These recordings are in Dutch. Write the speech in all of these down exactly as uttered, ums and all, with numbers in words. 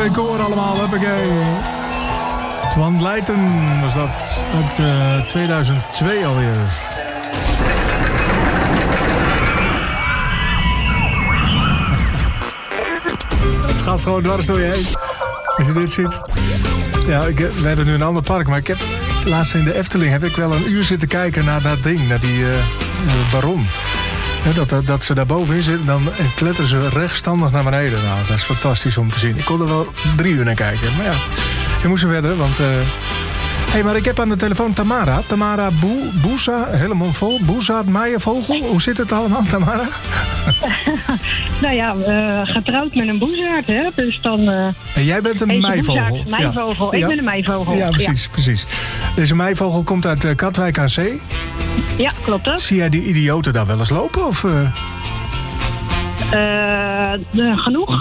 in koor allemaal, huppakee. Twan Leijten was dat uit uh, tweeduizend twee alweer. Het gaat gewoon dwars door je heen. Als je dit ziet. Ja, ik, we hebben nu een ander park, maar ik heb laatst in de Efteling heb ik wel een uur zitten kijken naar dat ding, naar die uh, baron. Ja, dat, dat ze daar bovenin zitten, dan kletteren ze rechtstandig naar beneden. Nou, dat is fantastisch om te zien. Ik kon er wel drie uur naar kijken. Maar ja, we moesten verder, want... Hé, uh... hey, maar ik heb aan de telefoon Tamara. Tamara Boe, Boeza, helemaal vol. Boeza, Meijervogel. Hoe zit het allemaal, Tamara? Nou ja, uh, getrouwd met een boezaard, hè. Dus dan... Uh, en jij bent een meivogel. Boezaard, meivogel. Ja. Ik ja. ben een meivogel. Ja, precies, ja. precies. Deze meivogel komt uit uh, Katwijk aan Zee. Ja, klopt dat. Zie jij die idioten daar wel eens lopen, of... Uh... Uh, uh, genoeg.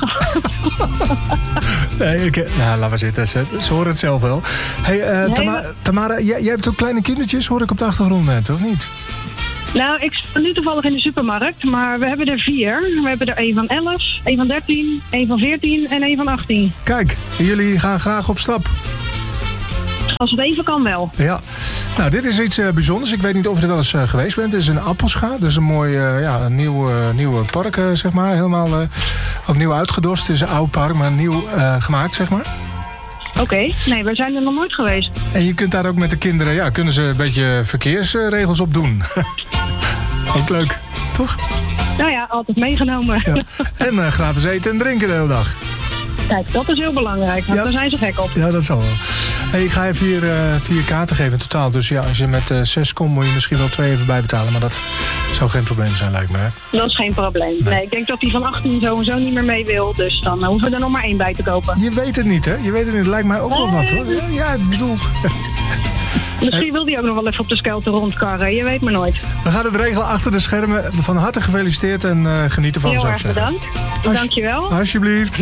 nee, ik, nou, laten we zitten. Ze, ze horen het zelf wel. Hey, uh, nee, Tama, maar... Tamara, jij, jij hebt ook kleine kindertjes, hoor ik op de achtergrond net, of niet? Nou, ik sta nu toevallig in de supermarkt, maar we hebben er vier. We hebben er één van elf, één van dertien, één van veertien en één van achttien. Kijk, jullie gaan graag op stap. Als het even kan wel. Ja. Nou, dit is iets uh, bijzonders. Ik weet niet of je er wel eens uh, geweest bent. Het is een Appelscha. Dat is een mooi uh, ja, een nieuw, uh, nieuw park, uh, zeg maar. Helemaal uh, opnieuw uitgedost. Het is een oud park, maar nieuw uh, gemaakt, zeg maar. Oké. Okay. Nee, we zijn er nog nooit geweest. En je kunt daar ook met de kinderen... Ja, kunnen ze een beetje verkeersregels op doen. Ook leuk, toch? Nou ja, altijd meegenomen. Ja. En uh, gratis eten en drinken de hele dag. Kijk, dat is heel belangrijk, want ja. daar zijn ze gek op. Ja, dat zal wel. Hey, ik ga je vier, uh, vier kaarten geven in totaal. Dus ja, als je met uh, zes komt, moet je misschien wel twee even bijbetalen. Maar dat zou geen probleem zijn, lijkt me. Hè? Dat is geen probleem. Nee. nee, ik denk dat die van achttien sowieso niet meer mee wil. Dus dan uh, hoeven we er nog maar één bij te kopen. Je weet het niet, hè? Je weet het niet. Het lijkt mij ook wel wat, hoor. Ja, ja ik bedoel... Misschien wil die ook nog wel even op de Skelter rondkarren. Je weet maar nooit. We gaan het regelen achter de schermen. Van harte gefeliciteerd en uh, geniet ervan, heel zou ik zeggen. Heel erg bedankt. Dank je wel. Alsjeblieft.